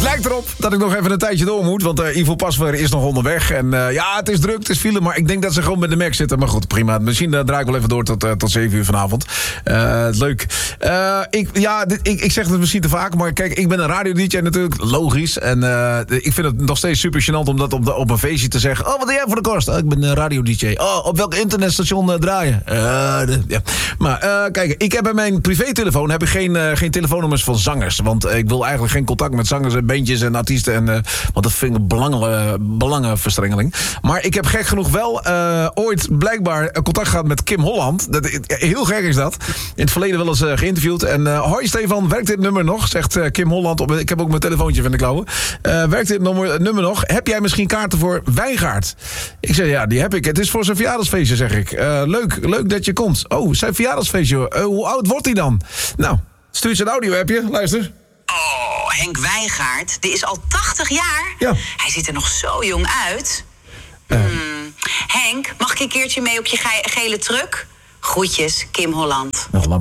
Het lijkt erop dat ik nog even een tijdje door moet, want Ivo Pasveer is nog onderweg. En ja, het is druk, het is file, maar ik denk dat ze gewoon met de Mac zitten. Maar goed, prima. Misschien draai ik wel even door tot 7 uur vanavond. Leuk. Ik zeg het misschien te vaak, maar kijk, ik ben een radio-dj natuurlijk, logisch. En ik vind het nog steeds super gênant om dat op een feestje te zeggen. Oh, wat doe jij voor de kost? Ik ben een radio-dj. Oh, op welk internetstation draaien? Ja. Maar kijk, ik heb bij mijn privételefoon heb ik geen telefoonnummers van zangers. Want ik wil eigenlijk geen contact met zangers en bandjes en artiesten. Want dat vind ik een belangenverstrengeling. Maar ik heb gek genoeg wel ooit blijkbaar contact gehad met Kim Holland. Heel gek is dat. In het verleden wel eens geïnterviewd. En hoi Stefan, werkt dit nummer nog? Zegt Kim Holland. Ik heb ook mijn telefoontje van de klauwen. Werkt dit nummer nog? Heb jij misschien kaarten voor Wijngaard? Ik zeg ja, die heb ik. Het is voor zijn verjaardagsfeestje, zeg ik. Leuk dat je komt. Oh, zijn verjaardagsfeestje. Hoe oud wordt hij dan? Nou, stuur ze een audio-appje. Luister. Oh, Henk Wijngaard, die is al 80 jaar. Ja. Hij ziet er nog zo jong uit. Henk, mag ik een keertje mee op je gele truck? Groetjes, Kim Holland. Nou, laat